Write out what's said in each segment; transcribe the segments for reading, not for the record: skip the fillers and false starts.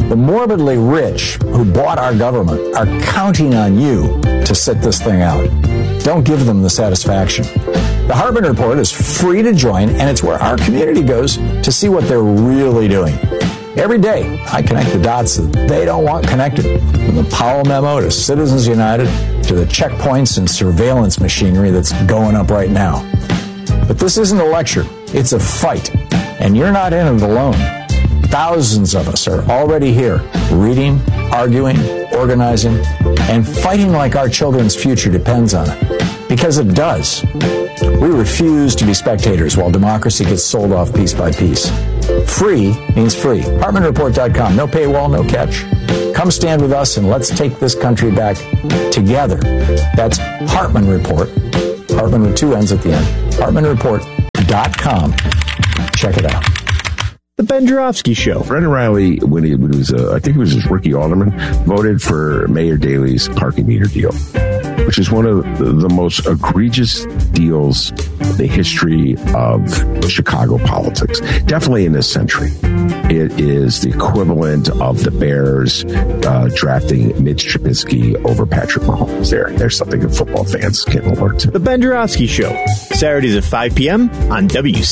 The morbidly rich who bought our government are counting on you to sit this thing out. Don't give them the satisfaction. The Hartman Report is free to join, and it's where our community goes to see what they're really doing. Every day, I connect the dots that they don't want connected. From the Powell memo to Citizens United to the checkpoints and surveillance machinery that's going up right now. But this isn't a lecture. It's a fight. And you're not in it alone. Thousands of us are already here, reading, arguing, organizing, and fighting like our children's future depends on it. Because it does. We refuse to be spectators while democracy gets sold off piece by piece. Free means free. HartmanReport.com. No paywall, no catch. Come stand with us and let's take this country back together. That's Hartman Report. Hartman with two N's at the end. HartmanReport.com. Check it out. The Ben Joravsky Show. Brendan Riley, when he was, I think he was his rookie alderman, voted for Mayor Daley's parking meter deal, which is one of the most egregious deals in the history of Chicago politics. Definitely in this century. It is the equivalent of the Bears drafting Mitch Trubisky over Patrick Mahomes. There's something that football fans can alert to. The Ben Joravsky Show. Saturdays at 5 p.m. on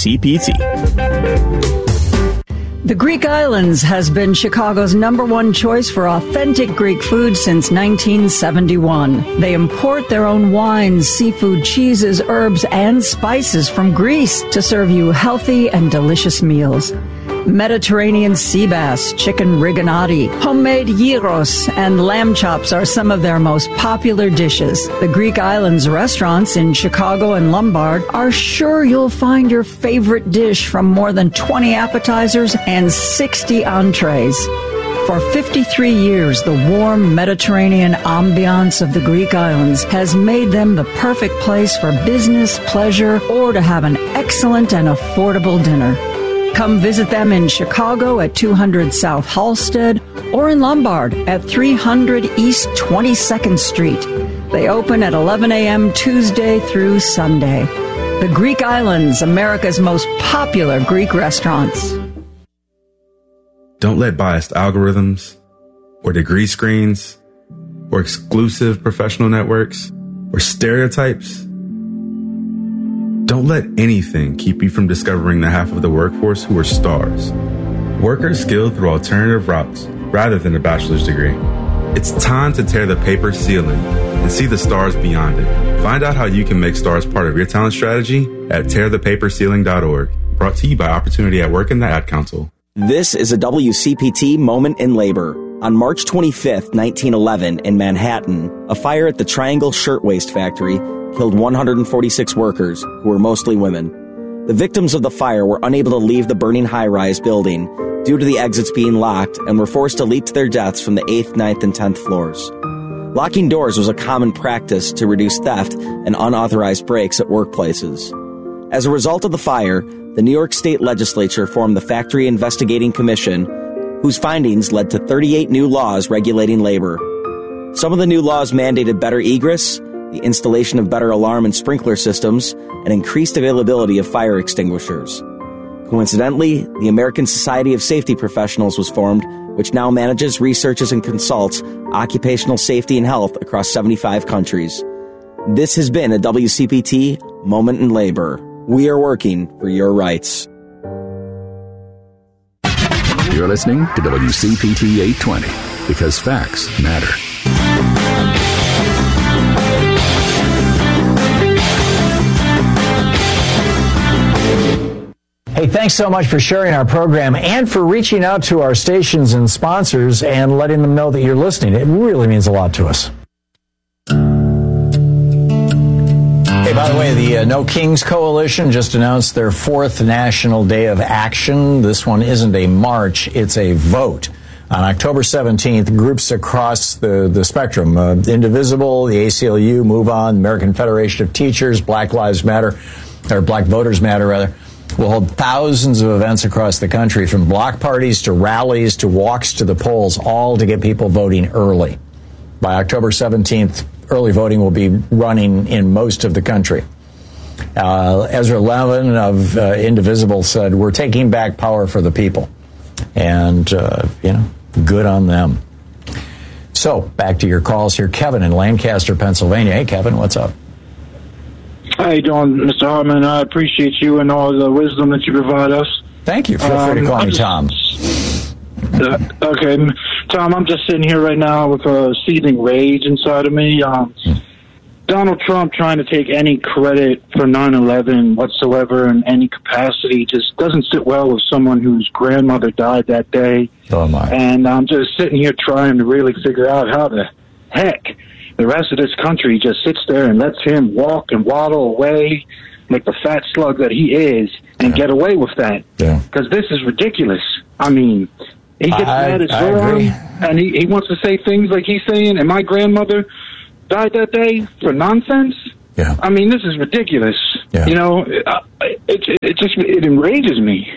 WCPT. The Greek Islands has been Chicago's #1 choice for authentic Greek food since 1971. They import their own wines, seafood, cheeses, herbs, and spices from Greece to serve you healthy and delicious meals. Mediterranean sea bass, chicken riganati, homemade gyros, and lamb chops are some of their most popular dishes. The Greek Islands restaurants in Chicago and Lombard are sure you'll find your favorite dish from more than 20 appetizers and 60 entrees. For 53 years, the warm Mediterranean ambiance of the Greek Islands has made them the perfect place for business, pleasure, or to have an excellent and affordable dinner. Come visit them in Chicago at 200 South Halsted or in Lombard at 300 East 22nd Street. They open at 11 a.m. Tuesday through Sunday. The Greek Islands, America's most popular Greek restaurants. Don't let biased algorithms or degree screens or exclusive professional networks or stereotypes. Don't let anything keep you from discovering the half of the workforce who are stars. Workers skilled through alternative routes rather than a bachelor's degree. It's time to tear the paper ceiling and see the stars beyond it. Find out how you can make stars part of your talent strategy at tearthepaperceiling.org. Brought to you by Opportunity at Work and the Ad Council. This is a WCPT Moment in Labor. On March 25th, 1911, in Manhattan, a fire at the Triangle Shirtwaist Factory killed 146 workers, who were mostly women. The victims of the fire were unable to leave the burning high-rise building due to the exits being locked and were forced to leap to their deaths from the 8th, 9th, and 10th floors. Locking doors was a common practice to reduce theft and unauthorized breaks at workplaces. As a result of the fire, the New York State Legislature formed the Factory Investigating Commission, whose findings led to 38 new laws regulating labor. Some of the new laws mandated better egress, the installation of better alarm and sprinkler systems, and increased availability of fire extinguishers. Coincidentally, the American Society of Safety Professionals was formed, which now manages, researches, and consults occupational safety and health across 75 countries. This has been a WCPT Moment in Labor. We are working for your rights. You're listening to WCPT 820, because facts matter. Hey, thanks so much for sharing our program and for reaching out to our stations and sponsors and letting them know that you're listening. It really means a lot to us. Hey, by the way, the No Kings Coalition just announced their 4th National Day of Action. This one isn't a march, it's a vote. On October 17th, groups across the spectrum, Indivisible, the ACLU, Move On, American Federation of Teachers, Black Lives Matter, or Black Voters Matter, rather, will hold thousands of events across the country, from block parties to rallies to walks to the polls, all to get people voting early. By October 17th, early voting will be running in most of the country. Ezra Levin of Indivisible said, "We're taking back power for the people." And, Good on them. So, back to your calls here. Kevin in Lancaster, Pennsylvania. Hey, Kevin, what's up? How you doing, Mr. Hartman? I appreciate you and all the wisdom that you provide us. Thank you. Feel free to call me Tom. Okay, Tom, I'm just sitting here right now with a seething rage inside of me. Donald Trump trying to take any credit for 9/11 whatsoever in any capacity just doesn't sit well with someone whose grandmother died that day. Oh, my. And I'm just sitting here trying to really figure out how the heck the rest of this country just sits there and lets him walk and waddle away like the fat slug that he is and get away with that. Yeah. Because this is ridiculous. I mean, he gets mad at Zoran, and he wants to say things like he's saying, and my grandmother died that day for nonsense. Yeah. I mean, this is ridiculous. Yeah. You know, it enrages me.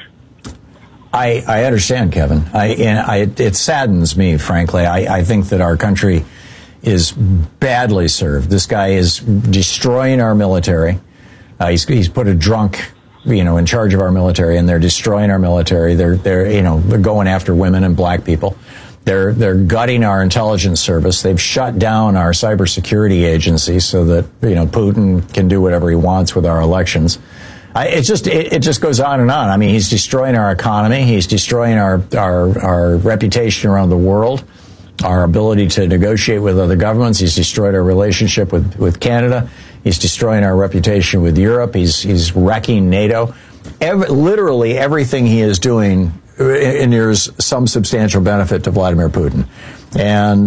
I understand, Kevin. It saddens me, frankly. I think that our country is badly served. This guy is destroying our military. He's put a drunk, in charge of our military, and they're destroying our military. They're going after women and black people. They're gutting our intelligence service. They've shut down our cybersecurity agency so that Putin can do whatever he wants with our elections. It just goes on and on. I mean, he's destroying our economy. He's destroying our reputation around the world, our ability to negotiate with other governments. He's destroyed our relationship with Canada. He's destroying our reputation with Europe. He's wrecking NATO. Literally everything he is doing inures some substantial benefit to Vladimir Putin. And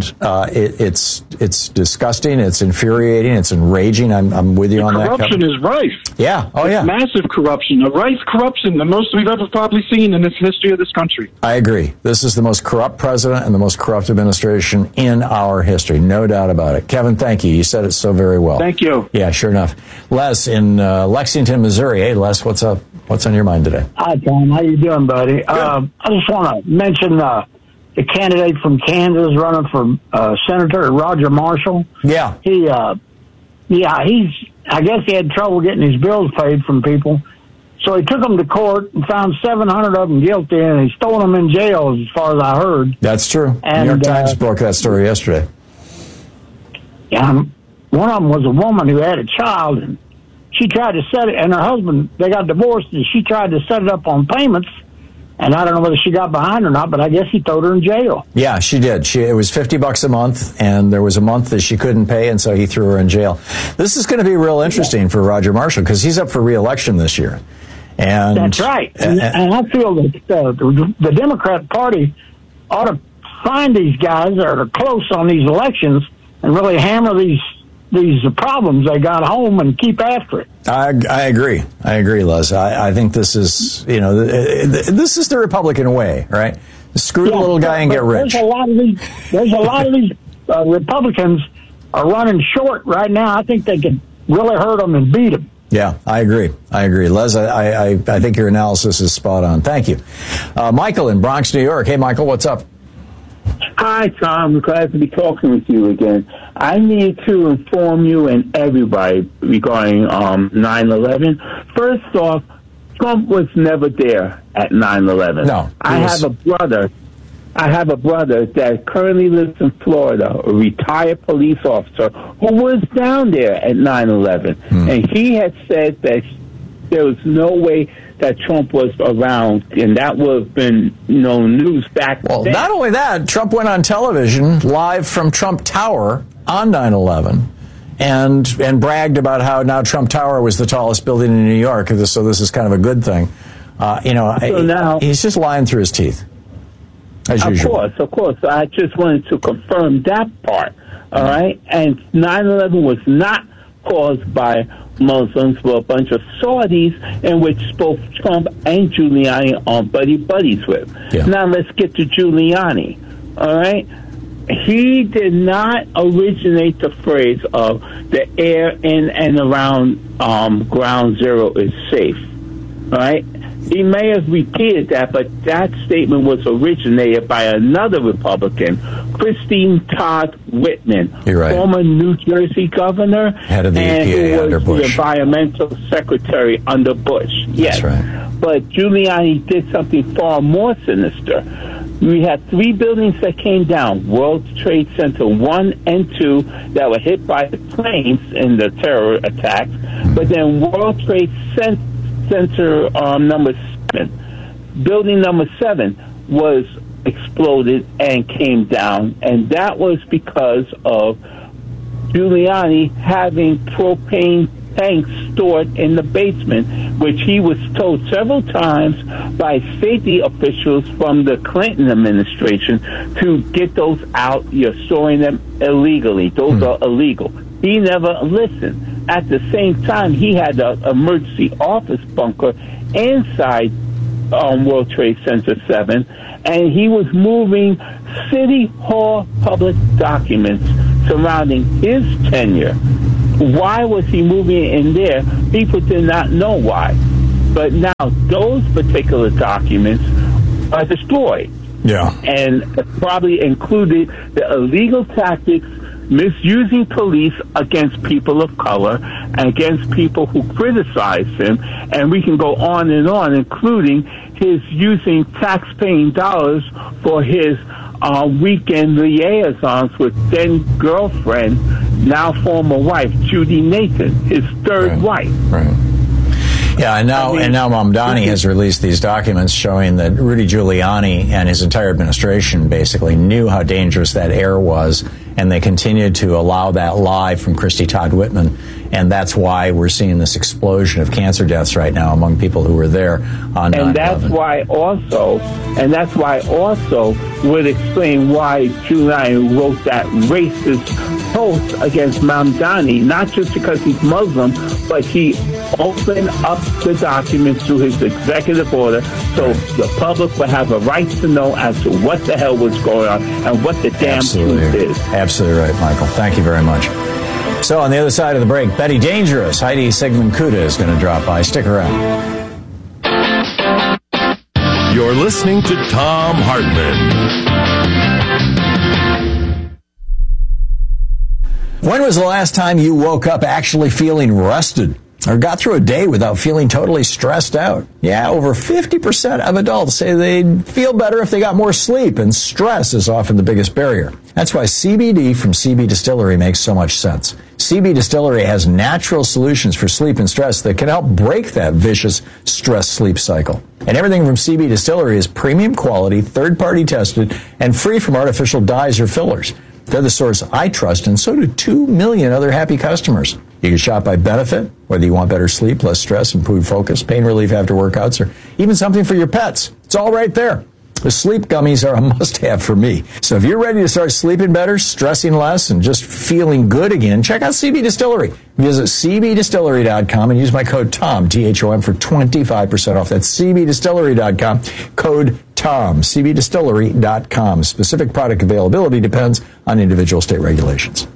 it's disgusting. It's infuriating. It's enraging. I'm with you on that. Corruption is rife. Yeah. Oh, yeah. Massive corruption. A rife corruption, the most we've ever probably seen in the history of this country. I agree. This is the most corrupt president and the most corrupt administration in our history. No doubt about it. Kevin, thank you. You said it so very well. Thank you. Yeah, sure enough. Les in Lexington, Missouri. Hey, Les, what's up? What's on your mind today? Hi, Tom. How you doing, buddy? I just want to mention the candidate from Kansas running for Senator, Roger Marshall. Yeah. I guess he had trouble getting his bills paid from people. So he took them to court and found 700 of them guilty, and he's throwing them in jail, as far as I heard. That's true. And, New York Times broke that story yesterday. Yeah, one of them was a woman who had a child, and she tried to set it, and her husband, they got divorced, and she tried to set it up on payments. And I don't know whether she got behind or not, but I guess he threw her in jail. Yeah, she did. It was $50 a month, and there was a month that she couldn't pay, and so he threw her in jail. This is going to be real interesting for Roger Marshall because he's up for re-election this year. And that's right. And I feel that the Democrat Party ought to find these guys that are close on these elections and really hammer these problems they got home and keep after it. I agree, Les. I think this is, this is the Republican way, right? Screw the little guy and get rich. There's a lot of these Republicans are running short right now. I think they could really hurt them and beat them. Yeah, I agree. Les, I think your analysis is spot on. Thank you. Michael in Bronx, New York. Hey, Michael, what's up? Hi, Tom. Glad to be talking with you again. I need to inform you and everybody regarding 9/11. First off, Trump was never there at 9/11. No. I have a brother that currently lives in Florida, a retired police officer who was down there at 9/11. And he had said that there was no way that Trump was around, and that would have been, news back then. Well, not only that, Trump went on television live from Trump Tower on 9/11 and bragged about how now Trump Tower was the tallest building in New York, so this is kind of a good thing. Now, he's just lying through his teeth, as usual. Of course. I just wanted to confirm that part, all right? And 9/11 was not caused by Muslims, but a bunch of Saudis in which both Trump and Giuliani are buddies with. Yeah. Now let's get to Giuliani, all right? He did not originate the phrase of the air in and around ground zero is safe, all right? He may have repeated that, but that statement was originated by another Republican, Christine Todd Whitman, former New Jersey governor, head of the EPA under Bush, the environmental secretary under Bush. Yes, that's right. But Giuliani did something far more sinister. We had 3 buildings that came down, World Trade Center 1 and 2, that were hit by the planes in the terror attacks. But then World Trade Center number 7, building number 7, was exploded and came down. And that was because of Giuliani having propane tanks stored in the basement, which he was told several times by safety officials from the Clinton administration to get those out. You're storing them illegally. Those are illegal. He never listened. At the same time, he had an emergency office bunker inside World Trade Center 7, and he was moving City Hall public documents surrounding his tenure. Why was he moving it in there? People did not know why. But now those particular documents are destroyed. Yeah. And probably included the illegal tactics, misusing police against people of color, and against people who criticize him. And we can go on and on, including his using tax-paying dollars for his weekend liaisons with then-girlfriend, now former wife, Judy Nathan, his third wife. Right. Yeah, and now Mamdani has released these documents showing that Rudy Giuliani and his entire administration basically knew how dangerous that air was, and they continued to allow that lie from Christy Todd Whitman, and that's why we're seeing this explosion of cancer deaths right now among people who were there on 9/11. And that's why also would explain why Giuliani wrote that racist post against Mamdani, not just because he's Muslim, but he opened up the documents through his executive order so the public would have a right to know as to what the hell was going on and what the damn truth is. Absolutely right, Michael. Thank you very much. So on the other side of the break, Betty Dangerous, Heidi Sigmund-Kuda is going to drop by. Stick around. You're listening to Thom Hartmann. When was the last time you woke up actually feeling rested or got through a day without feeling totally stressed out? Yeah, over 50% of adults say they'd feel better if they got more sleep, and stress is often the biggest barrier. That's why CBD from CB Distillery makes so much sense. CB Distillery has natural solutions for sleep and stress that can help break that vicious stress-sleep cycle. And everything from CB Distillery is premium quality, third-party tested, and free from artificial dyes or fillers. They're the source I trust, and so do 2 million other happy customers. You can shop by benefit, whether you want better sleep, less stress, improved focus, pain relief after workouts, or even something for your pets. It's all right there. The sleep gummies are a must-have for me. So if you're ready to start sleeping better, stressing less, and just feeling good again, check out CB Distillery. Visit cbdistillery.com and use my code TOM, T-H-O-M, for 25% off. That's cbdistillery.com, code TOM, cbdistillery.com. Specific product availability depends on individual state regulations.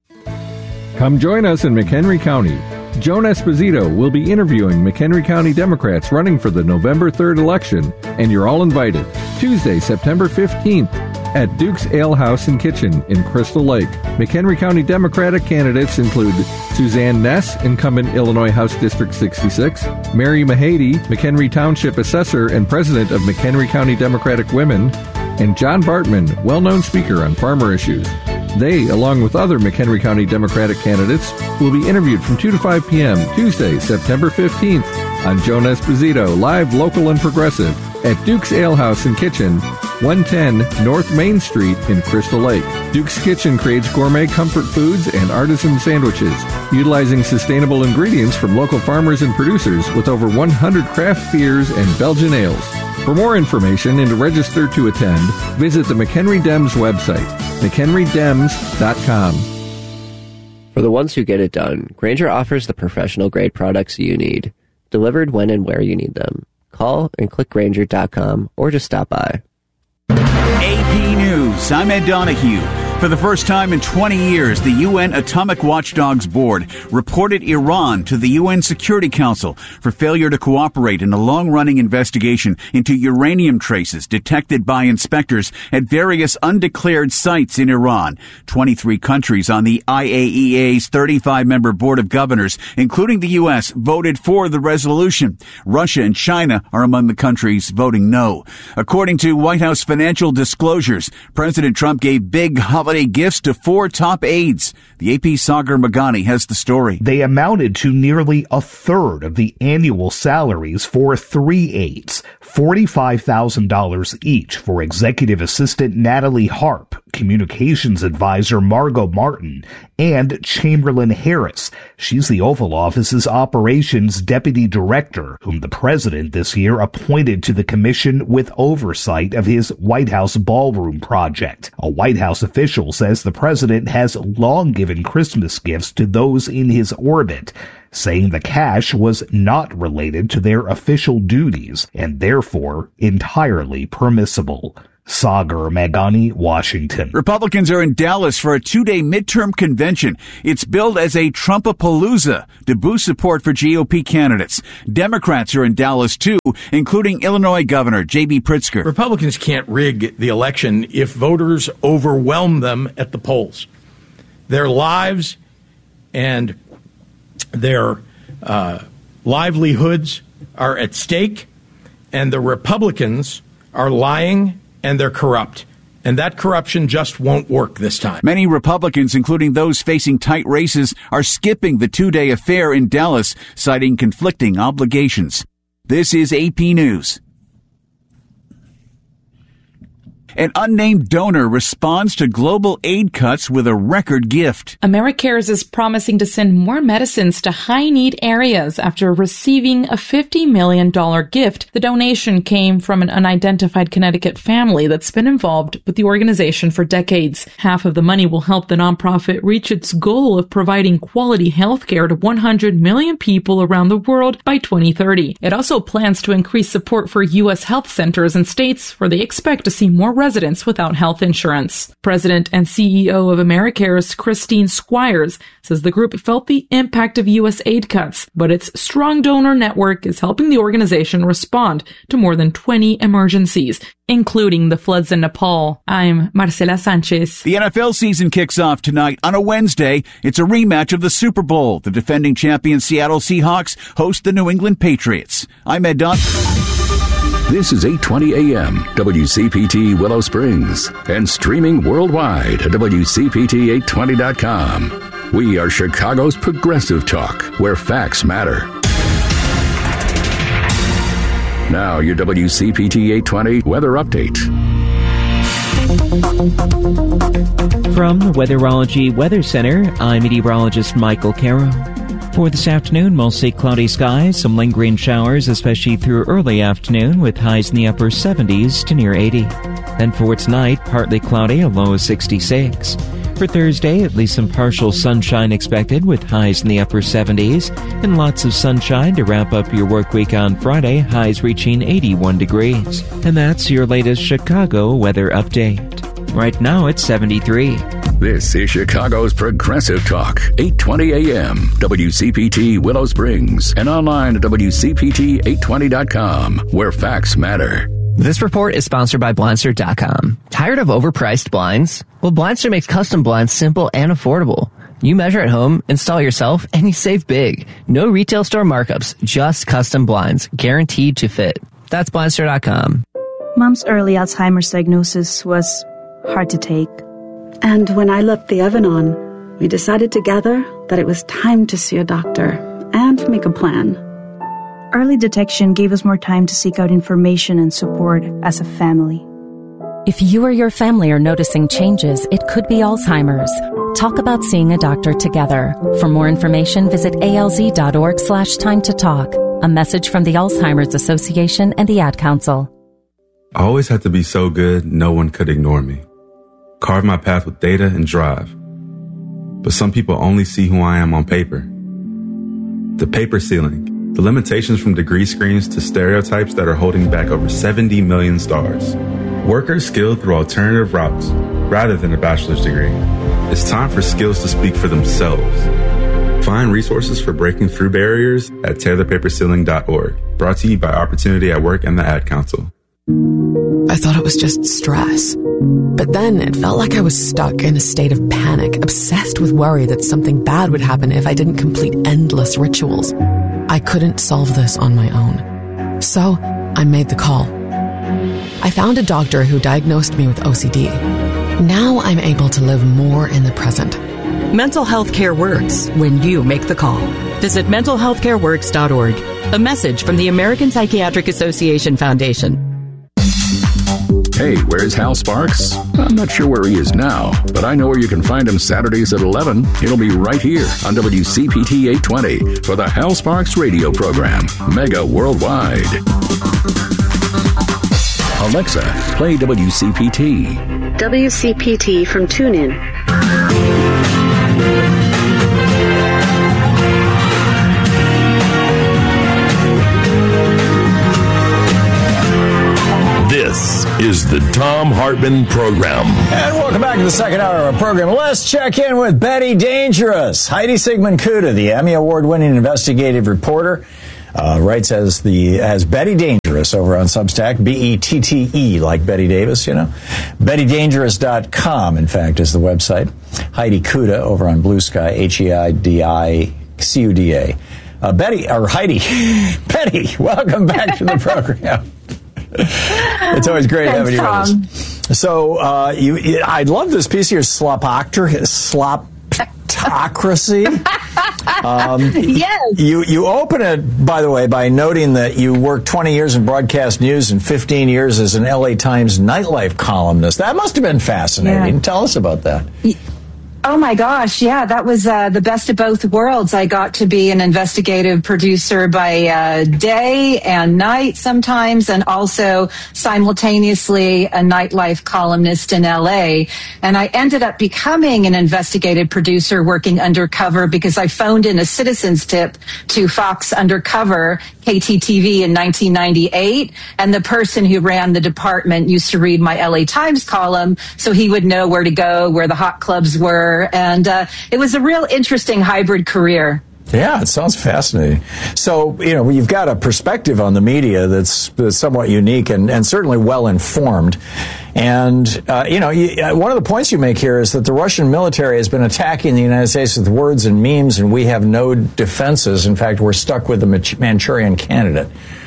Come join us in McHenry County. Joan Esposito will be interviewing McHenry County Democrats running for the November 3rd election, and you're all invited. Tuesday, September 15th at Duke's Ale House and Kitchen in Crystal Lake. McHenry County Democratic candidates include Suzanne Ness, incumbent Illinois House District 66, Mary Mahady, McHenry Township Assessor and President of McHenry County Democratic Women, and John Bartman, well-known speaker on farmer issues. They, along with other McHenry County Democratic candidates, will be interviewed from 2 to 5 p.m. Tuesday, September 15th on Joan Esposito, live, local, and progressive at Duke's Ale House and Kitchen, 110 North Main Street in Crystal Lake. Duke's Kitchen creates gourmet comfort foods and artisan sandwiches, utilizing sustainable ingredients from local farmers and producers with over 100 craft beers and Belgian ales. For more information and to register to attend, visit the McHenry Dems website, mchenrydems.com. For the ones who get it done, Grainger offers the professional-grade products you need, delivered when and where you need them. Call and click Grainger.com or just stop by. AP News, I'm Ed Donahue. For the first time in 20 years, the UN Atomic Watchdogs Board reported Iran to the UN Security Council for failure to cooperate in a long-running investigation into uranium traces detected by inspectors at various undeclared sites in Iran. 23 countries on the IAEA's 35-member Board of Governors, including the U.S., voted for the resolution. Russia and China are among the countries voting no. According to White House financial disclosures, President Trump gave big holiday gifts to 4 top aides. The AP's Sagar Magani has the story. They amounted to nearly a third of the annual salaries for 3 aides, $45,000 each for Executive Assistant Natalie Harp, Communications Advisor Margot Martin, and Chamberlain Harris. She's the Oval Office's Operations Deputy Director, whom the president this year appointed to the commission with oversight of his White House ballroom project. A White House official says the president has long given Christmas gifts to those in his orbit, saying the cash was not related to their official duties and therefore entirely permissible. Sagar Magani, Washington. Republicans are in Dallas for a 2-day midterm convention. It's billed as a Trumpapalooza to boost support for GOP candidates. Democrats are in Dallas, too, including Illinois Governor J.B. Pritzker. Republicans can't rig the election if voters overwhelm them at the polls. Their lives and their livelihoods are at stake, and the Republicans are lying and they're corrupt. And that corruption just won't work this time. Many Republicans, including those facing tight races, are skipping the 2-day affair in Dallas, citing conflicting obligations. This is AP News. An unnamed donor responds to global aid cuts with a record gift. Americares is promising to send more medicines to high-need areas after receiving a $50 million gift. The donation came from an unidentified Connecticut family that's been involved with the organization for decades. Half of the money will help the nonprofit reach its goal of providing quality health care to 100 million people around the world by 2030. It also plans to increase support for U.S. health centers and states where they expect to see more residents without health insurance. President and CEO of Americares, Christine Squires, says the group felt the impact of U.S. aid cuts, but its strong donor network is helping the organization respond to more than 20 emergencies, including the floods in Nepal. I'm Marcela Sanchez. The NFL season kicks off tonight on a Wednesday. It's a rematch of the Super Bowl. The defending champion Seattle Seahawks host the New England Patriots. I'm Ed Dunn. This is 820 AM, WCPT Willow Springs, and streaming worldwide at WCPT820.com. We are Chicago's progressive talk, where facts matter. Now, your WCPT 820 weather update. From the Weatherology Weather Center, I'm meteorologist Michael Caro. For this afternoon, mostly cloudy skies, some lingering showers, especially through early afternoon, with highs in the upper 70s to near 80. Then for tonight, partly cloudy, a low of 66. For Thursday, at least some partial sunshine expected, with highs in the upper 70s, and lots of sunshine to wrap up your work week on Friday, highs reaching 81 degrees. And that's your latest Chicago weather update. Right now, it's 73. This is Chicago's Progressive Talk, 820 AM, WCPT Willow Springs, and online at WCPT820.com, where facts matter. This report is sponsored by Blindster.com. Tired of overpriced blinds? Well, Blindster makes custom blinds simple and affordable. You measure at home, install yourself, and you save big. No retail store markups, just custom blinds, guaranteed to fit. That's Blindster.com. Mom's early Alzheimer's diagnosis was hard to take. And when I left the oven on, we decided together that it was time to see a doctor and make a plan. Early detection gave us more time to seek out information and support as a family. If you or your family are noticing changes, it could be Alzheimer's. Talk about seeing a doctor together. For more information, visit alz.org/time to talk. A message from the Alzheimer's Association and the Ad Council. I always had to be so good, no one could ignore me. Carve my path with data and drive. But some people only see who I am on paper. The paper ceiling, the limitations from degree screens to stereotypes that are holding back over 70 million stars. Workers skilled through alternative routes, rather than a bachelor's degree. It's time for skills to speak for themselves. Find resources for breaking through barriers at tearthepaperceiling.org. Brought to you by Opportunity at Work and the Ad Council. I thought it was just stress. But then it felt like I was stuck in a state of panic, obsessed with worry that something bad would happen if I didn't complete endless rituals. I couldn't solve this on my own. So I made the call. I found a doctor who diagnosed me with OCD. Now I'm able to live more in the present. Mental health care works when you make the call. Visit mentalhealthcareworks.org. A message from the American Psychiatric Association Foundation. Hey, where's Hal Sparks? I'm not sure where he is now, but I know where you can find him Saturdays at 11. He'll be right here on WCPT 820 for the Hal Sparks radio program, Mega Worldwide. Alexa, play WCPT. WCPT from TuneIn. This is the Thom Hartmann Program. And welcome back to the second hour of our program. Let's check in with Betty Dangerous. Heidi Sigmund-Kuta, the Emmy Award-winning investigative reporter, writes as Betty Dangerous over on Substack, B-E-T-T-E, like Betty Davis, you know. BettyDangerous.com, in fact, is the website. Heidi Kuta over on Blue Sky, Heidicuda. Betty, welcome back to the program. It's always great having you with us. So, I love this piece of your sloptocracy. Yes. You open it, by the way, by noting that you worked 20 years in broadcast news and 15 years as an LA Times nightlife columnist. That must have been fascinating. Yeah. Tell us about that. Oh my gosh, yeah, that was the best of both worlds. I got to be an investigative producer by day and night sometimes, and also simultaneously a nightlife columnist in LA. And I ended up becoming an investigative producer working undercover because I phoned in a citizen's tip to Fox Undercover, KTTV, in 1998. And the person who ran the department used to read my LA Times column, so he would know where to go, where the hot clubs were. And it was a real interesting hybrid career. Yeah, it sounds fascinating. So, you've got a perspective on the media that's somewhat unique and certainly well-informed. And, one of the points you make here is that the Russian military has been attacking the United States with words and memes, and we have no defenses. In fact, we're stuck with the Manchurian candidate.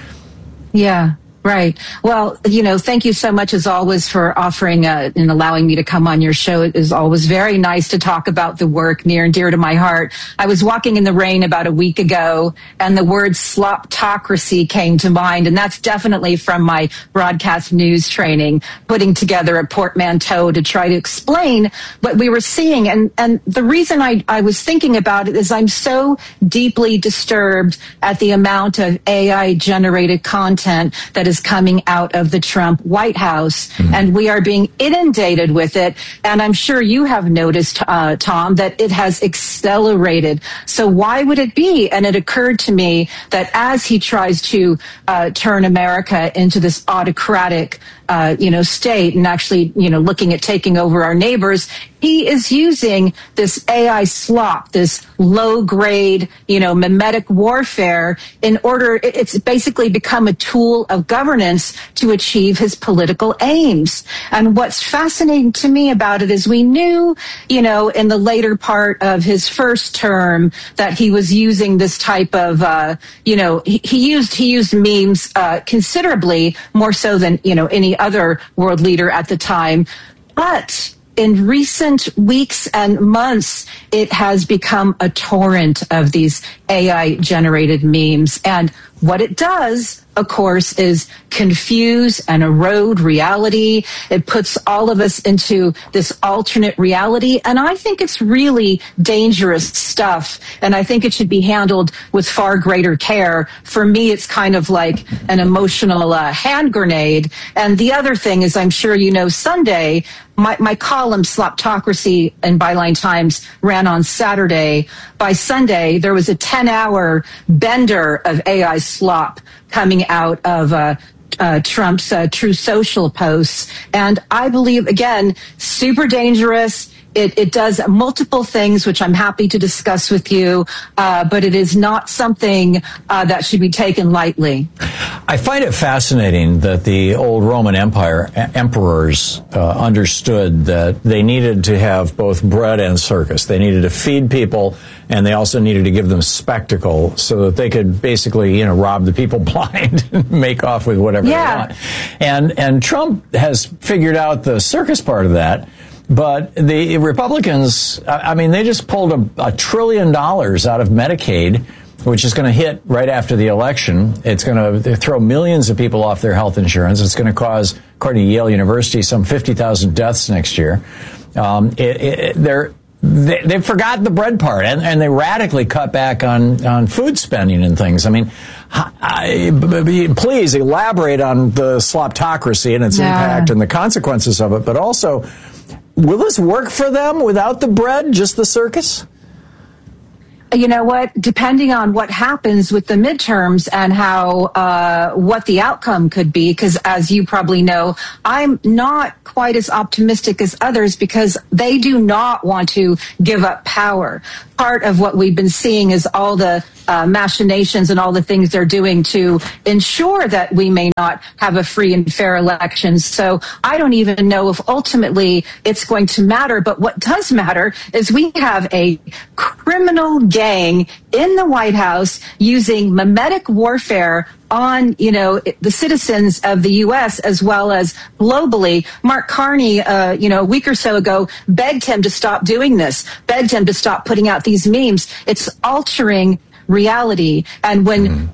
Yeah. Right. Well, thank you so much as always for offering and allowing me to come on your show. It is always very nice to talk about the work near and dear to my heart. I was walking in the rain about a week ago and the word sloptocracy came to mind. And that's definitely from my broadcast news training, putting together a portmanteau to try to explain what we were seeing. And the reason I was thinking about it is I'm so deeply disturbed at the amount of AI generated content that is coming out of the Trump White House, and we are being inundated with it. And I'm sure you have noticed, Tom, that it has accelerated. So why would it be? And it occurred to me that as he tries to turn America into this autocratic state and actually, looking at taking over our neighbors, he is using this AI slop, this low grade, mimetic warfare in order, it's basically become a tool of governance to achieve his political aims. And what's fascinating to me about it is we knew, in the later part of his first term that he was using this type of, he used memes considerably more so than, any other world leader at the time. But in recent weeks and months, it has become a torrent of these AI-generated memes. And what it does, of course, is confuse and erode reality. It puts all of us into this alternate reality. And I think it's really dangerous stuff. And I think it should be handled with far greater care. For me, it's kind of like an emotional hand grenade. And the other thing is, I'm sure Sunday, my column, Sloptocracy in Byline Times, ran on Saturday. By Sunday, there was a 10-hour bender of AI slop coming out of Trump's True Social posts. And I believe, again, super dangerous. It does multiple things, which I'm happy to discuss with you, but it is not something that should be taken lightly. I find it fascinating that the old Roman Empire emperors understood that they needed to have both bread and circus. They needed to feed people, and they also needed to give them spectacle so that they could basically, rob the people blind and make off with whatever they want. And Trump has figured out the circus part of that. But the Republicans, they just pulled $1 trillion out of Medicaid, which is going to hit right after the election. It's going to throw millions of people off their health insurance. It's going to cause, according to Yale University, some 50,000 deaths next year. They've forgotten the bread part, and they radically cut back on food spending and things. Please elaborate on the sloptocracy and its impact and the consequences of it, but also, will this work for them without the bread, just the circus? You know what? Depending on what happens with the midterms and how what the outcome could be, because as you probably know, I'm not quite as optimistic as others because they do not want to give up power. Part of what we've been seeing is all the machinations and all the things they're doing to ensure that we may not have a free and fair election. So I don't even know if ultimately it's going to matter. But what does matter is we have a criminal gang in the White House using mimetic warfare on, the citizens of the U.S. as well as globally. Mark Carney, a week or so ago, begged him to stop doing this, begged him to stop putting out these memes. It's altering reality. And when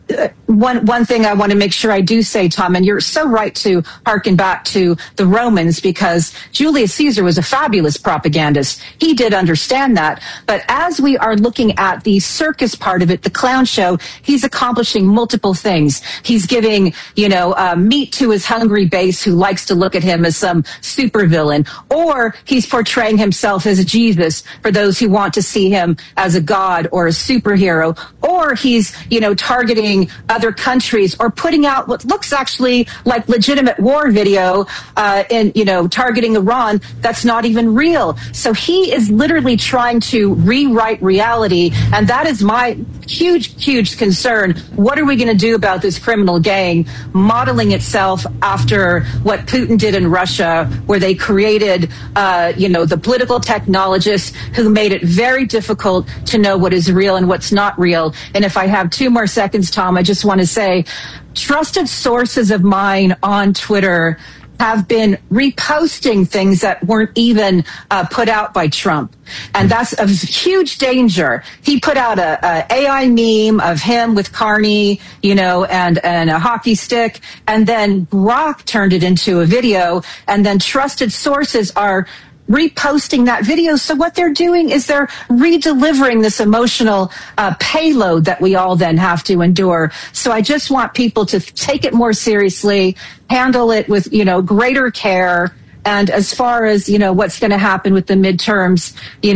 one thing I want to make sure I do say, Tom, and you're so right to hearken back to the Romans, because Julius Caesar was a fabulous propagandist. He did understand that. But as we are looking at the circus part of it, the clown show, he's accomplishing multiple things. He's giving, meat to his hungry base who likes to look at him as some supervillain, or he's portraying himself as Jesus for those who want to see him as a god or a superhero, or he's, targeting other countries, or putting out what looks actually like legitimate war video and targeting Iran that's not even real. So he is literally trying to rewrite reality, and that is my huge concern. What are we going to do about this criminal gang modeling itself after what Putin did in Russia, where they created the political technologists who made it very difficult to know what is real and what's not real. And if I have 2 more seconds, Tom, I just want to say, trusted sources of mine on Twitter have been reposting things that weren't even put out by Trump. And that's a huge danger. He put out a AI meme of him with Carney, and a hockey stick. And then Grok turned it into a video. And then trusted sources are reposting that video. So what they're doing is they're redelivering this emotional payload that we all then have to endure. So I just want people to take it more seriously, handle it with, greater care. And as far as, what's going to happen with the midterms,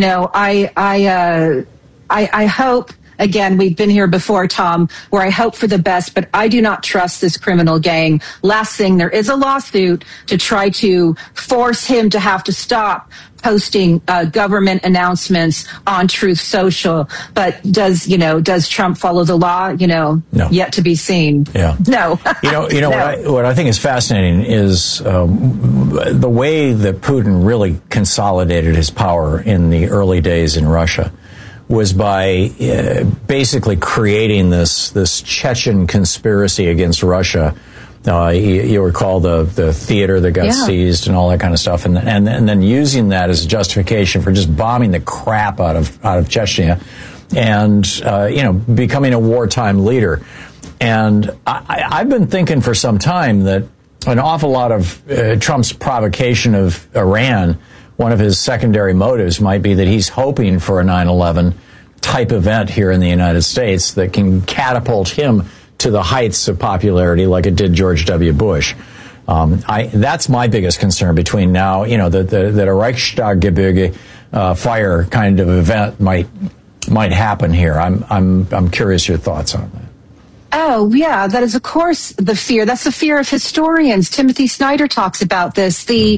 I hope, again, we've been here before, Tom, where I hope for the best, but I do not trust this criminal gang. Last thing, there is a lawsuit to try to force him to have to stop posting government announcements on Truth Social. But does Trump follow the law? No. Yet to be seen. Yeah. No. No. What I think is fascinating is the way that Putin really consolidated his power in the early days in Russia was by basically creating this Chechen conspiracy against Russia. You recall the theater that got seized and all that kind of stuff, and then using that as a justification for just bombing the crap out of Chechnya, and becoming a wartime leader. And I've been thinking for some time that an awful lot of Trump's provocation of Iran, one of his secondary motives might be that he's hoping for a 9/11 type event here in the United States that can catapult him to the heights of popularity like it did George W. Bush. That's my biggest concern between now, that a Reichstaggebirge fire kind of event might happen here. I'm curious your thoughts on that. Oh, yeah, that is, of course, the fear. That's the fear of historians. Timothy Snyder talks about this, the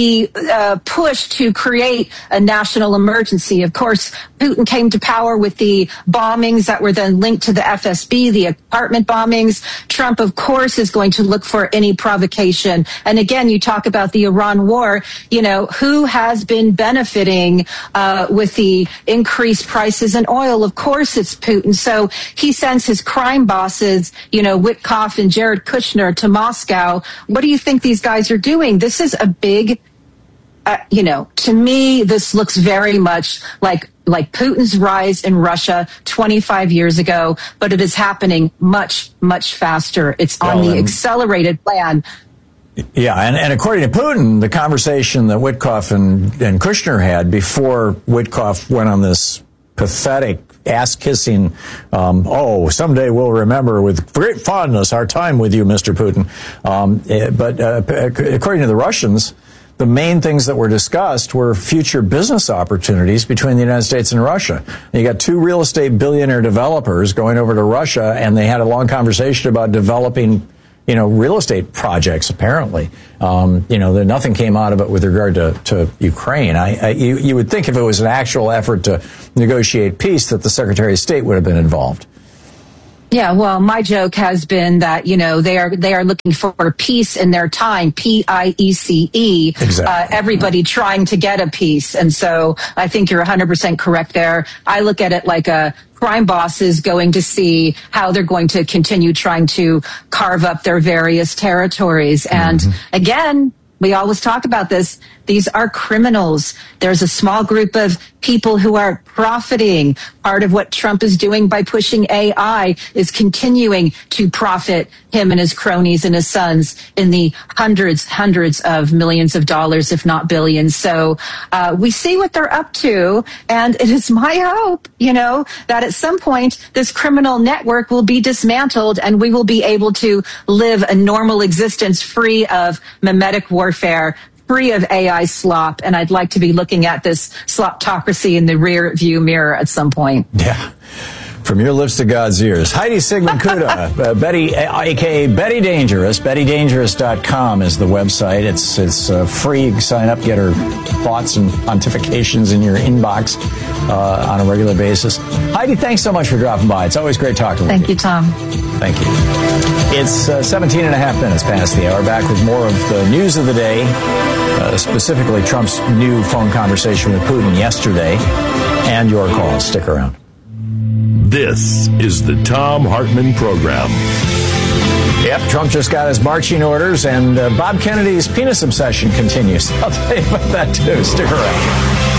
push to create a national emergency. Of course, Putin came to power with the bombings that were then linked to the FSB, the apartment bombings. Trump, of course, is going to look for any provocation. And again, you talk about the Iran war, who has been benefiting with the increased prices in oil? Of course, it's Putin. So he sends his crime bosses, Witkoff and Jared Kushner, to Moscow. What do you think these guys are doing? This is a big, to me, this looks very much like Putin's rise in Russia 25 years ago, but it is happening much, much faster. It's on the accelerated plan. Yeah, and according to Putin, the conversation that Witkoff and Kushner had before Witkoff went on this pathetic ass-kissing, someday we'll remember with great fondness our time with you, Mr. Putin. But according to the Russians, the main things that were discussed were future business opportunities between the United States and Russia. You got two real estate billionaire developers going over to Russia, and they had a long conversation about developing real estate projects, apparently. Nothing came out of it with regard to Ukraine. You would think if it was an actual effort to negotiate peace that the Secretary of State would have been involved. Yeah, well, my joke has been that, they are looking for peace in their time, P-I-E-C-E. Exactly. Everybody trying to get a peace. And so I think you're 100% correct there. I look at it like a crime bosses going to see how they're going to continue trying to carve up their various territories. And again, we always talk about this. These are criminals. There's a small group of people who are profiting. Part of what Trump is doing by pushing AI is continuing to profit him and his cronies and his sons in the hundreds of millions of dollars, if not billions. So we see what they're up to. And it is my hope, that at some point this criminal network will be dismantled and we will be able to live a normal existence free of memetic warfare, free of AI slop, and I'd like to be looking at this sloptocracy in the rear view mirror at some point. Yeah. From your lips to God's ears. Heidi Sigmund Kuda, Betty, a.k.a. Betty Dangerous. BettyDangerous.com is the website. It's free. You can sign up, get her thoughts and pontifications in your inbox on a regular basis. Heidi, thanks so much for dropping by. It's always great talking with you. Thank you, Tom. Thank you. It's 17 and a half minutes past the hour. Back with more of the news of the day, specifically Trump's new phone conversation with Putin yesterday, and your calls. Stick around. This is the Thom Hartmann Program. Yep, Trump just got his marching orders, and Bob Kennedy's penis obsession continues. I'll tell you about that, too. Stick around.